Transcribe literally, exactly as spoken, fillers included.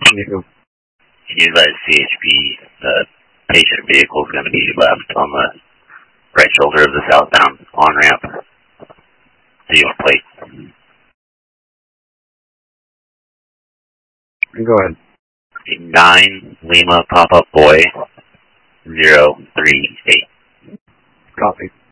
You. You advise C H P, the patient vehicle is going to be left on the right shoulder of the southbound on-ramp. Do you want to plate? Go ahead. nine Lima Pop-Up Boy zero three eight. Copy.